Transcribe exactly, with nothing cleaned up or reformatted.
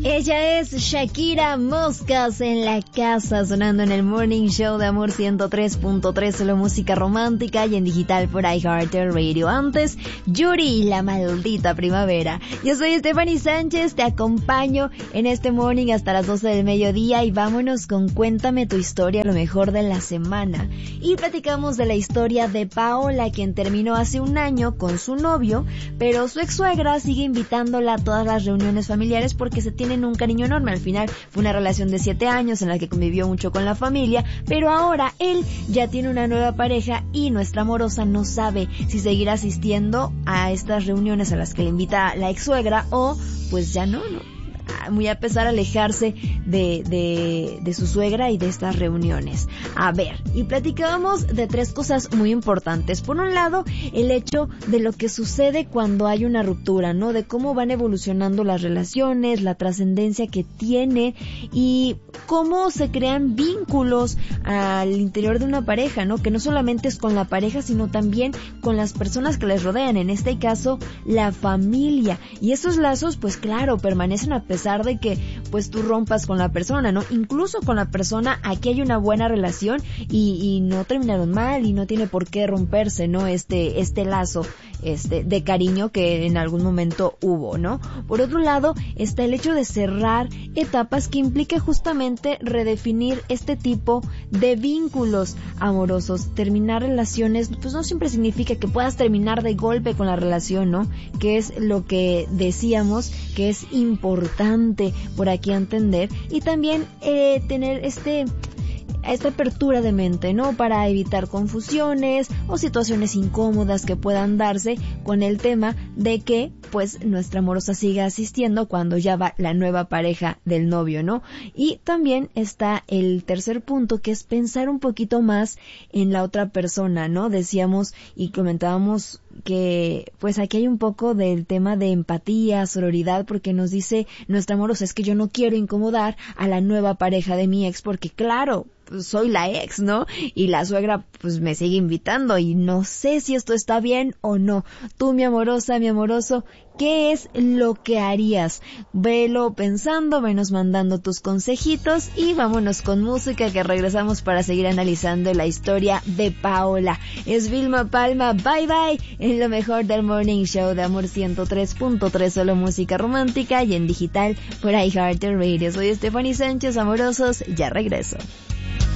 Ella es Shakira Moscas en la casa, sonando en el Morning Show de Amor ciento tres punto tres, solo música romántica y en digital por iHeartRadio. Antes, Yuri, la maldita primavera. Yo soy Stephanie Sánchez, te acompaño en este morning hasta las doce del mediodía y vámonos con Cuéntame tu historia, lo mejor de la semana. Y platicamos de la historia de Paola, quien terminó hace un año con su novio, pero su ex suegra sigue invitándola a todas las reuniones familiares porque se tiene un cariño enorme. Al final fue una relación de siete años en la que convivió mucho con la familia, pero ahora él ya tiene una nueva pareja y nuestra amorosa no sabe si seguir asistiendo a estas reuniones a las que le invita la ex suegra o pues ya no, no. Muy a pesar alejarse de, de, de su suegra y de estas reuniones. A ver, y platicábamos de tres cosas muy importantes. Por un lado, el hecho de lo que sucede cuando hay una ruptura, ¿no? De cómo van evolucionando las relaciones, la trascendencia que tiene y cómo se crean vínculos al interior de una pareja, ¿no? Que no solamente es con la pareja, sino también con las personas que les rodean, en este caso, la familia. Y esos lazos, pues claro, permanecen a pesar de que pues tú rompas con la persona, ¿no? Incluso con la persona aquí hay una buena relación y, y no terminaron mal y no tiene por qué romperse, ¿no? Este, este lazo este, de cariño que en algún momento hubo, ¿no? Por otro lado, está el hecho de cerrar etapas que implique justamente redefinir este tipo de vínculos amorosos. Terminar relaciones, pues no siempre significa que puedas terminar de golpe con la relación, ¿no? Que es lo que decíamos que es importante por aquí entender y también eh, tener este esta apertura de mente, ¿no? Para evitar confusiones o situaciones incómodas que puedan darse con el tema de que, pues, nuestra amorosa siga asistiendo cuando ya va la nueva pareja del novio, ¿no? Y también está el tercer punto, que es pensar un poquito más en la otra persona, ¿no? Decíamos y comentábamos que pues aquí hay un poco del tema de empatía, sororidad, porque nos dice nuestra amorosa, es que yo no quiero incomodar a la nueva pareja de mi ex porque claro, pues soy la ex, ¿no? Y la suegra pues me sigue invitando y no sé si esto está bien o no. Tú, mi amorosa, mi amoroso, ¿qué es lo que harías? Velo pensando, venos mandando tus consejitos y vámonos con música que regresamos para seguir analizando la historia de Paola. Es Vilma Palma, bye bye, en lo mejor del Morning Show de Amor ciento tres punto tres, solo música romántica y en digital por iHeartRadio. Soy Stephanie Sánchez, amorosos, ya regreso.